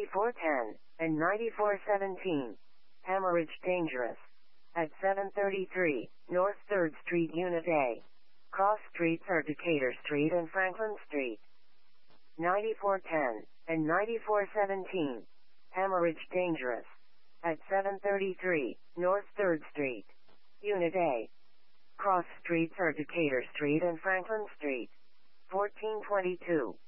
9410, and 9417. Hemorrhage dangerous. At 733, North 3rd Street Unit A. Cross streets are Decatur Street and Franklin Street. 9410, and 9417. Hemorrhage dangerous. At 733, North 3rd Street. Unit A. Cross streets are Decatur Street and Franklin Street. 1422.